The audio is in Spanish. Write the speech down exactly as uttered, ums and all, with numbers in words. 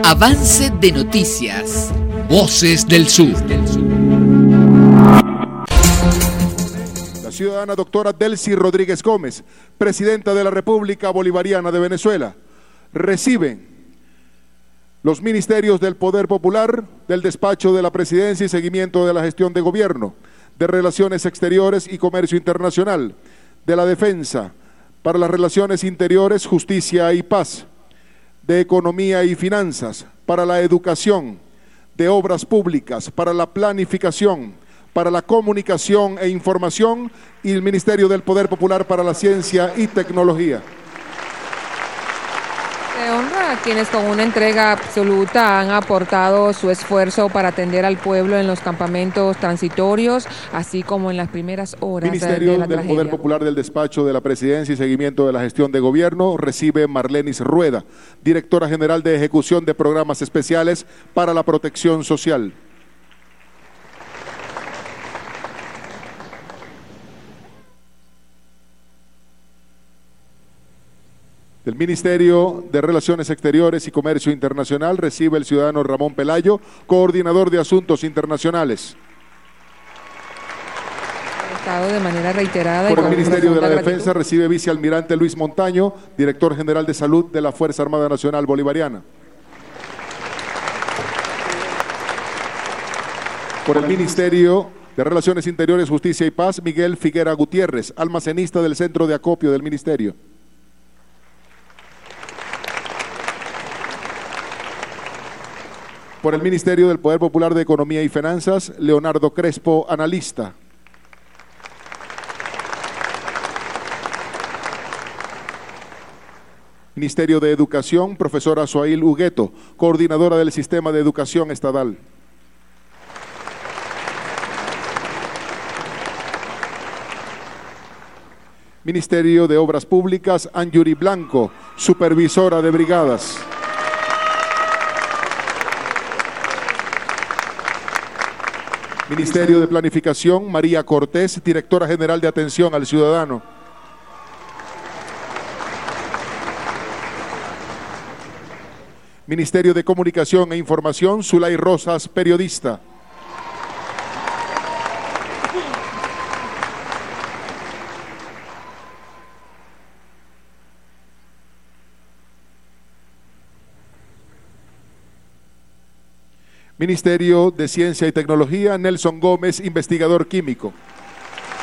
Avance de noticias. Voces del Sur. La ciudadana doctora Delcy Rodríguez Gómez, presidenta de la República Bolivariana de Venezuela, recibe los ministerios del Poder Popular, del Despacho de la Presidencia y Seguimiento de la Gestión de Gobierno, de Relaciones Exteriores y Comercio Internacional, de la Defensa, para las Relaciones Interiores, Justicia y Paz, de Economía y Finanzas, para la Educación, de Obras Públicas, para la Planificación, para la Comunicación e Información y el Ministerio del Poder Popular para la Ciencia y Tecnología. Se honra a quienes con una entrega absoluta han aportado su esfuerzo para atender al pueblo en los campamentos transitorios, así como en las primeras horas Ministerio de la del tragedia. Poder Popular del Despacho de la Presidencia y Seguimiento de la Gestión de Gobierno recibe Marlenis Rueda, Directora General de Ejecución de Programas Especiales para la Protección Social. Del Ministerio de Relaciones Exteriores y Comercio Internacional recibe el ciudadano Ramón Pelayo, coordinador de Asuntos Internacionales. Estado de manera reiterada. Por y el con Ministerio de la profunda Defensa gratitud. recibe vicealmirante Luis Montaño, director general de Salud de la Fuerza Armada Nacional Bolivariana. Por el Ministerio de Relaciones Interiores, Justicia y Paz, Miguel Figuera Gutiérrez, almacenista del Centro de Acopio del Ministerio. Por el Ministerio del Poder Popular de Economía y Finanzas, Leonardo Crespo, analista. Ministerio de Educación, profesora Suail Hugueto, coordinadora del Sistema de Educación Estatal. Ministerio de Obras Públicas, Anjuri Blanco, supervisora de brigadas. Ministerio de Planificación, María Cortés, directora general de Atención al Ciudadano. Ministerio de Comunicación e Información, Zulay Rosas, periodista. Ministerio de Ciencia y Tecnología, Nelson Gómez, investigador químico.